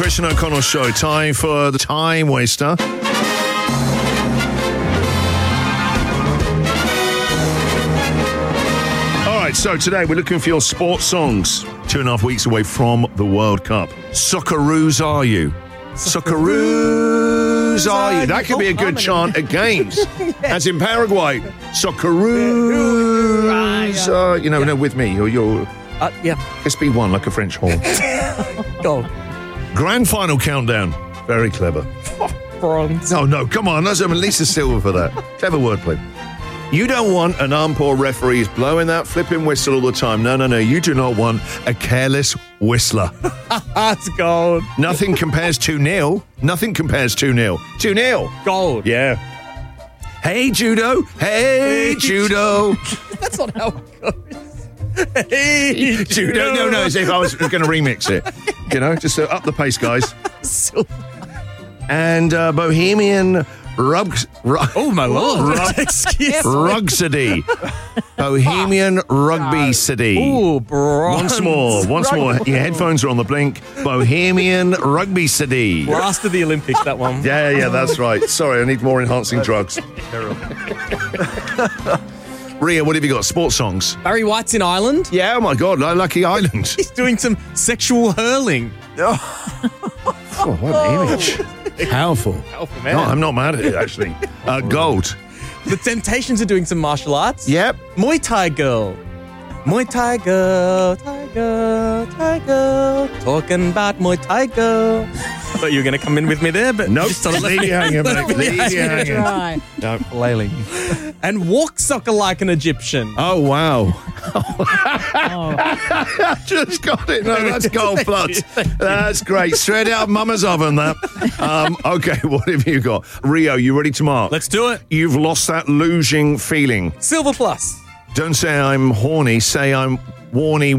Christian O'Connell Show. Time for the Time Waster. All right, so today we're looking for your sports songs. 2.5 weeks away from the World Cup. Socceroos are you? Socceroos are you? That could be a good chant at games. As in Paraguay. Socceroos are you. No, with me. You're SB1, like a French horn. Go. Grand final countdown. Very clever. Bronze. No, come on. That's at least a silver for that. Clever wordplay. You don't want an arm-poor referees blowing that flipping whistle all the time. No. You do not want a careless whistler. That's gold. Nothing compares to 2-0. Nothing compares to 2-0. 2-0. Gold. Yeah. Hey, Judo. Hey, Judo. That's not how it goes. Hey, Judo. No, as if I was going to remix it. Just up the pace, guys. And Bohemian oh, my Lord. Rugcity. Bohemian Rugby City. Ooh, bronze. Once more. Your headphones are on the blink. Bohemian Rugby City. Last of the Olympics, that one. Yeah, that's right. Sorry, I need more enhancing drugs. Ria, what have you got? Sports songs? Barry White's in Ireland. Yeah, oh my God, Lucky Island. He's doing some sexual hurling. Oh, what an image. Powerful. Man. No, I'm not mad at it, actually. Gold. The Temptations are doing some martial arts. Yep. Muay Thai girl. Muay Thai girl. Talking about Muay Thai girl. Thought you were going to come in with me there, but nope. Just leave you hanging, mate. Leave you hanging. No, flailing. And walk soccer like an Egyptian. Oh, wow. Just got it. No, that's gold plus. That's great. Straight out of Mama's oven, that. Okay, what have you got? Rio, you ready to mark? Let's do it. You've lost that losing feeling. Silver plus. Don't say I'm horny. Say I'm warny.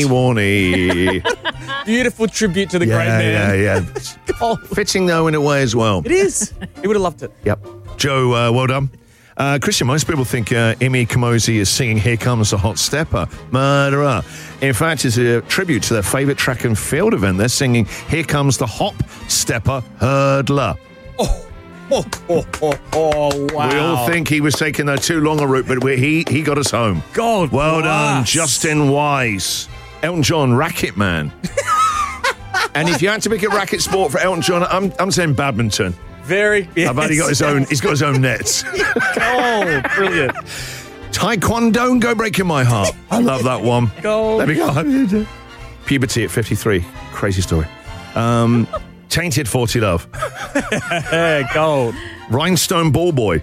Beautiful tribute to the great man. Yeah. Fitting, though, in a way as well. It is. He would have loved it. Yep. Joe, well done. Christian, most people think Imi Kamosi is singing Here Comes the Hot Stepper, Murderer. In fact, it's a tribute to their favourite track and field event. They're singing Here Comes the Hop Stepper Hurdler. Oh, wow. We all think he was taking the too long a route, but he got us home. God, well done, Justin Wise. Elton John, Racket Man. And if you had to pick a racket sport for Elton John, I'm saying badminton. Very. Yes. I've only got he's got his own nets. Oh, brilliant. Taekwondo, Go Breaking My Heart. I love that one. Gold. There we go. Puberty at 53. Crazy story. Tainted 40 Love. Gold. Rhinestone Ball Boy.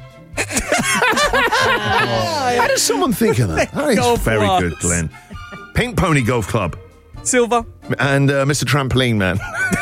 How does someone think of that? That is very good, Glenn. Pink Pony Golf Club. Silver. And Mr. Trampoline Man.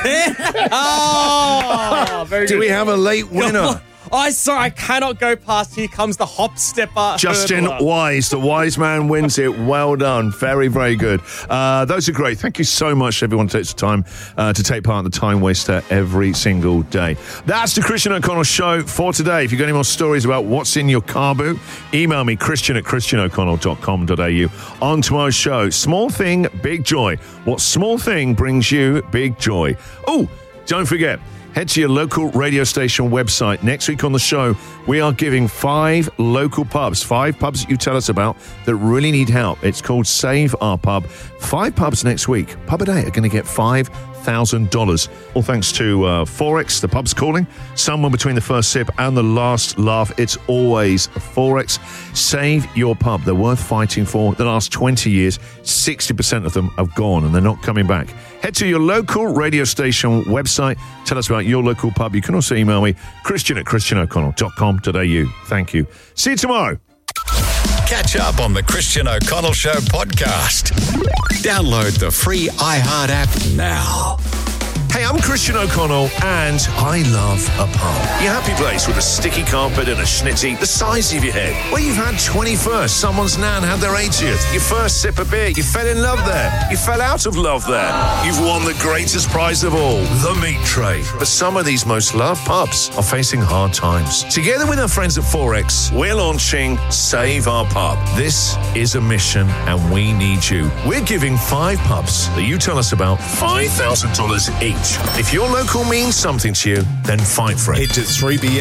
Very good. Do we have a late winner? I cannot go past Here Comes the Hop Stepper. Justin Wise, the wise man wins it. Well done. Very, very good. Those are great. Thank you so much, everyone who takes the time to take part in the Time Waster every single day. That's the Christian O'Connell Show for today. If you've got any more stories about what's in your car boot, email me, christian@christianoconnell.com.au. On tomorrow's show, small thing, big joy. What small thing brings you big joy? Oh, don't forget, head to your local radio station website. Next week on the show, we are giving 5 local pubs, 5 pubs that you tell us about that really need help. It's called Save Our Pub. 5 pubs next week. Pub a day are going to get $5,000. All thanks to Forex, the pub's calling. Somewhere between the first sip and the last laugh, it's always Forex. Save your pub. They're worth fighting for. The last 20 years, 60% of them have gone and they're not coming back. Head to your local radio station website. Tell us about your local pub. You can also email me, christian@christianoconnell.com.au. Thank you. See you tomorrow. Catch up on the Christian O'Connell Show podcast. Download the free iHeart app now. Hey, I'm Christian O'Connell, and I love a pub. Your happy place with a sticky carpet and a schnitty the size of your head. Where you've had 21st, someone's nan had their 80th. Your first sip of beer, you fell in love there. You fell out of love there. You've won the greatest prize of all, the meat tray. But some of these most loved pubs are facing hard times. Together with our friends at Forex, we're launching Save Our Pub. This is a mission, and we need you. We're giving 5 pubs that you tell us about $5,000 each. English. If your local means something to you, then fight for it. Head to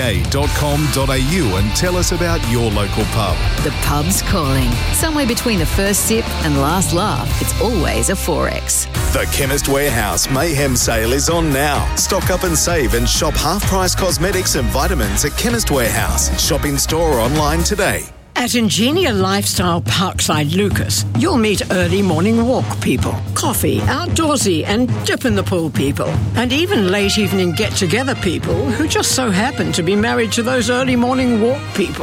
3ba.com.au and tell us about your local pub. The pub's calling. Somewhere between the first sip and last laugh, it's always a 4X. The Chemist Warehouse Mayhem Sale is on now. Stock up and save and shop half-price cosmetics and vitamins at Chemist Warehouse. Shop in store or online today. At Ingenia Lifestyle Parkside Lucas, you'll meet early morning walk people, coffee, outdoorsy and dip in the pool people, and even late evening get-together people who just so happen to be married to those early morning walk people.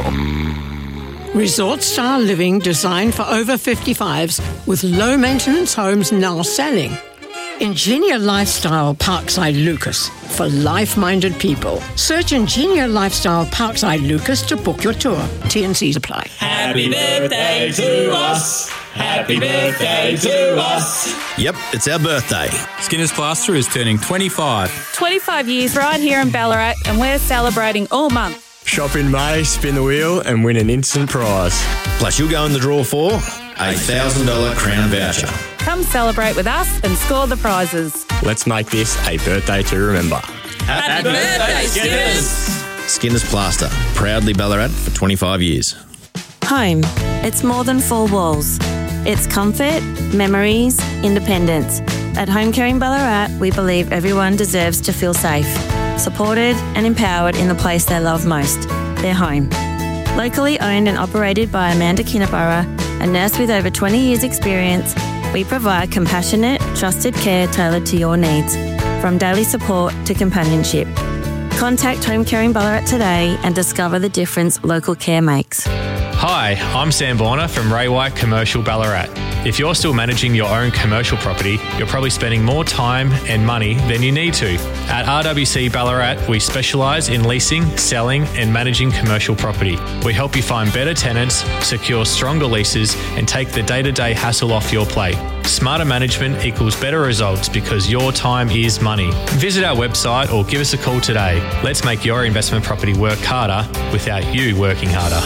Resort-style living designed for over 55s with low-maintenance homes now selling. Ingenia Lifestyle Parkside Lucas for life-minded people. Search Ingenia Lifestyle Parkside Lucas to book your tour. T&Cs apply. Happy birthday to us. Happy birthday to us. Yep, it's our birthday. Skinner's Plaster is turning 25. 25 years right here in Ballarat, and we're celebrating all month. Shop in May, spin the wheel and win an instant prize. Plus, you'll go in the draw for a $1,000 Crown voucher. Come celebrate with us and score the prizes. Let's make this a birthday to remember. Happy birthday, Skinners! Skinner's Plaster, proudly Ballarat for 25 years. Home. It's more than four walls. It's comfort, memories, independence. At Home Care in Ballarat, we believe everyone deserves to feel safe, supported and empowered in the place they love most, their home. Locally owned and operated by Amanda Kinnaburra, a nurse with over 20 years' experience, we provide compassionate, trusted care tailored to your needs, from daily support to companionship. Contact Home Care in Ballarat today and discover the difference local care makes. Hi, I'm Sam Borner from Ray White Commercial Ballarat. If you're still managing your own commercial property, you're probably spending more time and money than you need to. At RWC Ballarat, we specialise in leasing, selling and managing commercial property. We help you find better tenants, secure stronger leases and take the day-to-day hassle off your plate. Smarter management equals better results because your time is money. Visit our website or give us a call today. Let's make your investment property work harder without you working harder.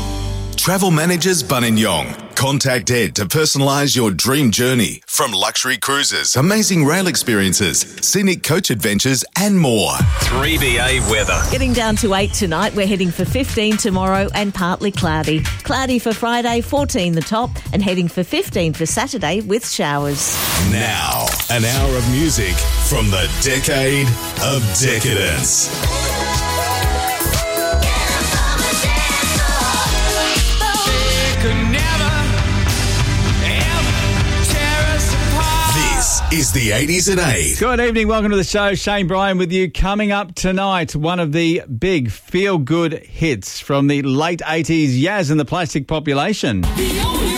Travel Managers Buninyong. Contact Ed to personalise your dream journey. From luxury cruises, amazing rail experiences, scenic coach adventures and more. 3BA weather. Getting down to 8 tonight. We're heading for 15 tomorrow and partly cloudy. Cloudy for Friday, 14 the top, and heading for 15 for Saturday with showers. Now, an hour of music from the decade of decadence. This is the 80s at 8. Good evening, welcome to the show. Shane Bryan with you. Coming up tonight, one of the big feel-good hits from the late 80s, Yaz and the Plastic Population. The only